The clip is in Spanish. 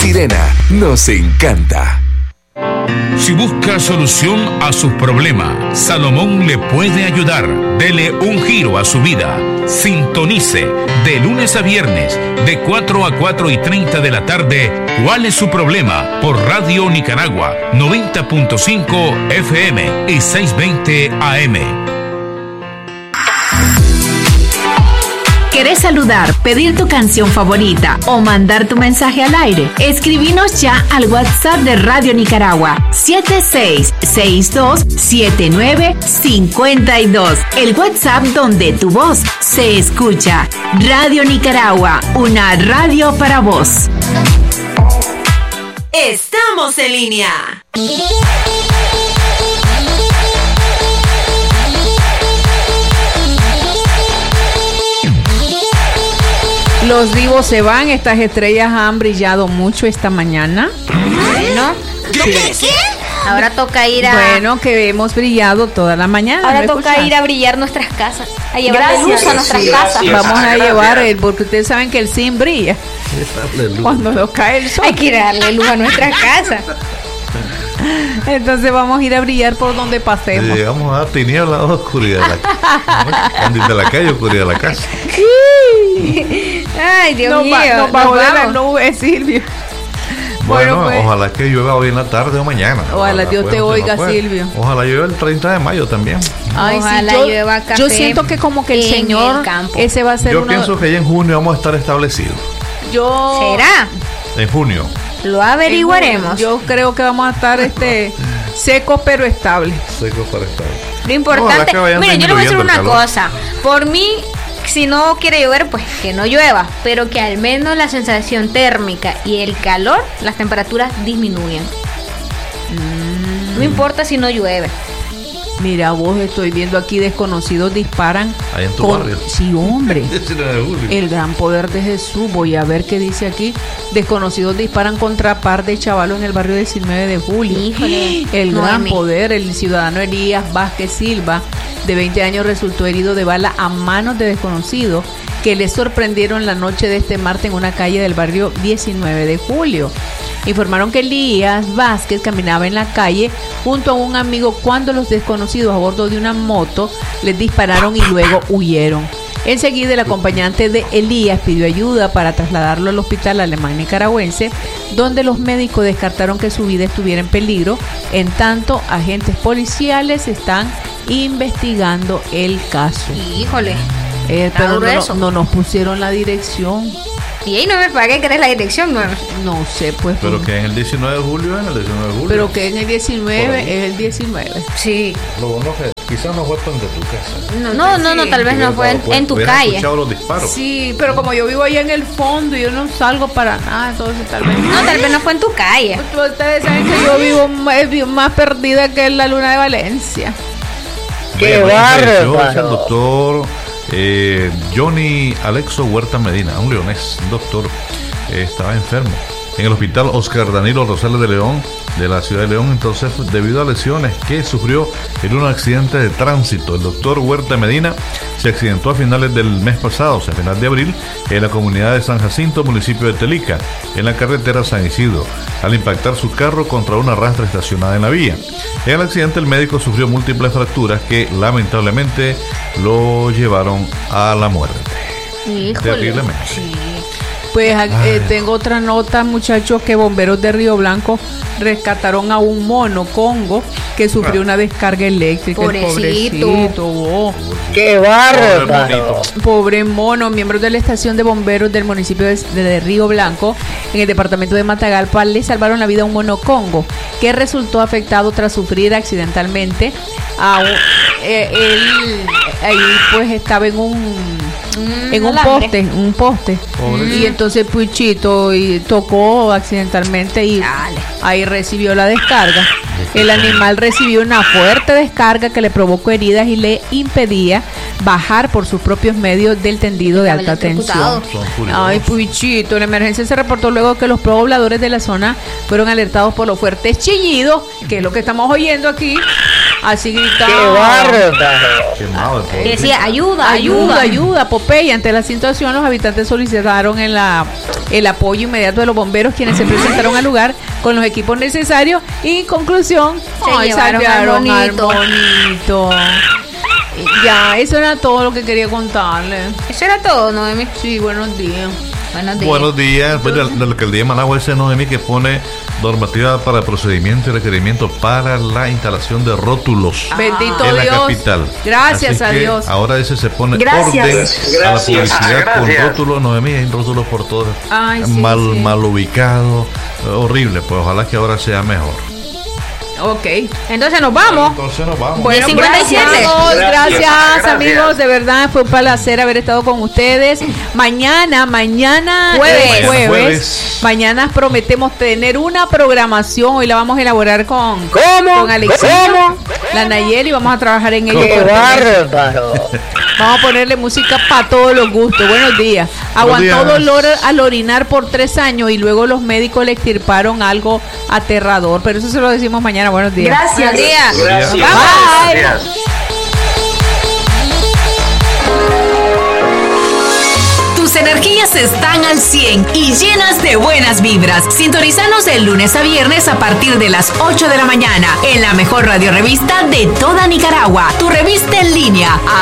Sirena, nos encanta. Si busca solución a sus problemas, Salomón le puede ayudar. Dele un giro a su vida. Sintonice de lunes a viernes de 4 a 4:30 de la tarde. ¿Cuál es su problema? Por Radio Nicaragua 90.5 FM y 620 AM. ¿Querés saludar, pedir tu canción favorita o mandar tu mensaje al aire? Escribinos ya al WhatsApp de Radio Nicaragua 76627952. El WhatsApp donde tu voz se escucha. Radio Nicaragua, una radio para vos. Estamos en línea. Los vivos se van, estas estrellas han brillado mucho esta mañana. Bueno, ¿Qué? ahora toca ir a... Bueno, que hemos brillado toda la mañana. Ahora ¿me toca escuchas? ir a brillar nuestras casas, a llevar luz a nuestras casas. Vamos a llevar porque ustedes saben que el zinc brilla cuando nos cae el sol. Hay que ir a darle luz a nuestras casas. Entonces vamos a ir a brillar por donde pasemos. Llegamos a dar tiniebla a oscuridad de la casa. De la calle, oscuridad de la casa. Ay, Dios mío. Nos bajó de la nube, Silvio. Bueno, pues, ojalá que llueva hoy en la tarde o mañana. Ojalá Dios te oiga, Silvio. Ojalá llueva el 30 de mayo también. Ay, Ojalá sí, llueva café yo siento que como que el en Señor, el campo. ese va a ser Yo pienso que ya en junio vamos a estar establecidos. ¿Será? En junio. Lo averiguaremos. Yo creo que vamos a estar secos pero estables. Secos para estar. Lo importante, miren, yo le voy a decir una calor. cosa. Por mí, si no quiere llover, pues que no llueva, pero que al menos la sensación térmica y el calor, las temperaturas disminuyan. No importa si no llueve. Mira, vos, estoy viendo aquí desconocidos disparan. Ahí en tu barrio. Sí, hombre. 19 de julio. El gran poder de Jesús. Voy a ver qué dice aquí. Desconocidos disparan contra par de chavalos en el barrio 19 de julio. Híjole. El gran Noemi. poder, el ciudadano Elías Vázquez Silva, de 20 años, resultó herido de bala a manos de desconocidos que le sorprendieron la noche de este martes en una calle del barrio 19 de julio. Informaron que Elías Vázquez caminaba en la calle junto a un amigo cuando los desconocidos a bordo de una moto les dispararon y luego huyeron. Enseguida el acompañante de Elías pidió ayuda para trasladarlo al hospital alemán nicaragüense, donde los médicos descartaron que su vida estuviera en peligro. En tanto, agentes policiales están investigando el caso. Híjole. Pero duro eso. no nos pusieron la dirección. Y ahí no me pagué, ¿qué es la dirección? No sé, pues. Pero que en el 19 de julio, en el 19 de julio. Pero que en el 19 es el 19. Sí. Lo bueno que quizás no fue tan de tu casa. No, tal vez no fue en tu Hubieras calle. escuchado los disparos. Sí, pero como yo vivo ahí en el fondo y yo no salgo para nada, entonces tal vez. No, tal vez no fue en tu calle. Ustedes saben que yo vivo más perdida que la luna de Valencia. ¡Qué bárbaro! Es el doctor Johnny Alexo Huerta Medina, un leonés, un doctor, estaba enfermo en el hospital Oscar Danilo Rosales de León, de la ciudad de León, entonces debido a lesiones que sufrió en un accidente de tránsito. El doctor Huerta Medina se accidentó a finales del mes pasado, o sea, a final de abril, en la comunidad de San Jacinto, municipio de Telica, en la carretera San Isidro, al impactar su carro contra una rastra estacionada en la vía. En el accidente el médico sufrió múltiples fracturas que lamentablemente lo llevaron a la muerte. Híjole. Terriblemente. Sí. Pues tengo otra nota, muchachos, que bomberos de Río Blanco rescataron a un mono congo que sufrió una descarga eléctrica. Pobrecito. El pobrecito. ¡Qué bárbaro! Pobre mono. Miembros de la estación de bomberos del municipio de Río Blanco, en el departamento de Matagalpa, le salvaron la vida a un mono congo que resultó afectado tras sufrir accidentalmente él ahí pues estaba en un poste. Y entonces Puchito tocó accidentalmente y ahí recibió la descarga. El animal recibió una fuerte descarga que le provocó heridas y le impedía bajar por sus propios medios del tendido de alta tensión. Ay, Puchito, la emergencia se reportó luego que los pobladores de la zona fueron alertados por los fuertes chillidos, que es lo que estamos oyendo aquí, Así gritaba. ¡Qué bárbaro! Quemado el pobre. Decía, ayuda. Ayuda, Popeye. Ante la situación, los habitantes solicitaron el apoyo inmediato de los bomberos, quienes se presentaron al lugar con los equipos necesarios y, en conclusión, llevaron al bonito. Ya, eso era todo lo que quería contarle. Eso era todo, Noemi. Sí, buenos días. Buenos días. Pues, la alcaldía de Managua dice Noemi que pone normativa para procedimiento y requerimiento para la instalación de rótulos Bendito en la Dios. capital. Gracias Así a que Dios. ahora ese se pone Gracias. orden a la publicidad con Gracias. rótulos. Noemi, hay rótulos por todos. Ay, sí, mal sí. ubicado, horrible. Pues ojalá que ahora sea mejor. Ok. Entonces nos vamos. Entonces nos vamos. Bueno, 57. Gracias, amigos, de verdad fue un placer haber estado con ustedes. Mañana Jueves. Mañana prometemos tener una programación. Hoy la vamos a elaborar con Alexis, la Nayeli, vamos a trabajar en ello. ¡Qué bárbaro! Vamos a ponerle música para todos los gustos. Buenos días. Buenos Aguantó días. dolor al orinar por 3 años y luego los médicos le extirparon algo aterrador. Pero eso se lo decimos mañana. Buenos días. Buenos días. Gracias. Bye. Gracias. Tus energías están al 100 y llenas de buenas vibras. Sintonizanos de lunes a viernes a partir de las 8 de la mañana en la mejor radio revista de toda Nicaragua. Tu revista en línea.